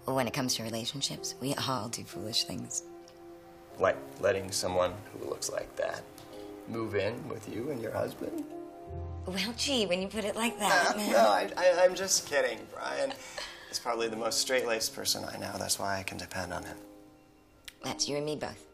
when it comes to relationships, we all do foolish things. Like letting someone who looks like that move in with you and your husband? Well, gee, when you put it like that, man. No, I'm just kidding. Brian is probably the most straight-laced person I know. That's why I can depend on him. That's you and me both.